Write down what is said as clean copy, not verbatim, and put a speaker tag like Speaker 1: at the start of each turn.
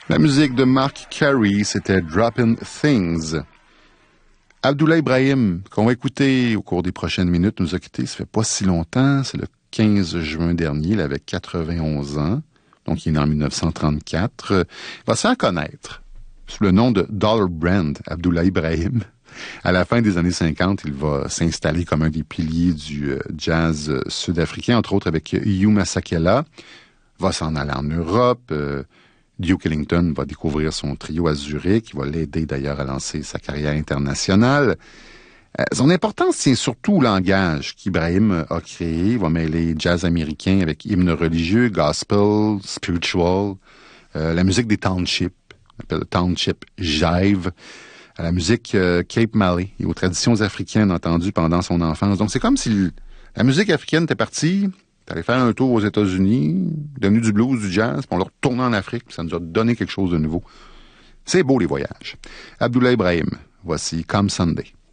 Speaker 1: La musique de Mark Carey, c'était Droppin' Things. Abdoulaye Ibrahim, qu'on va écouter au cours des prochaines minutes, nous a quittés. Ça fait pas si longtemps. C'est le 15 juin dernier. Il avait 91 ans. Donc, il est né en 1934. Il va se faire connaître sous le nom de Dollar Brand, Abdoulaye Ibrahim. À la fin des années 50, il va s'installer comme un des piliers du jazz sud-africain, entre autres avec Hugh Masekela. Il va s'en aller en Europe. Duke Ellington va découvrir son trio à Zurich. Il va l'aider d'ailleurs à lancer sa carrière internationale. Son importance tient surtout au langage qu'Ibrahim a créé. Il va mêler jazz américain avec hymnes religieux, gospel, spiritual, la musique des townships, on appelle le township jive, à la musique Cape Malay et aux traditions africaines entendues pendant son enfance. Donc c'est comme si la musique africaine était partie. T'allais faire un tour aux États-Unis, devenu du blues, du jazz, puis on l'a retourné en Afrique, puis ça nous a donné quelque chose de nouveau. C'est beau, les voyages. Abdoulaye Ibrahim, voici Come Sunday.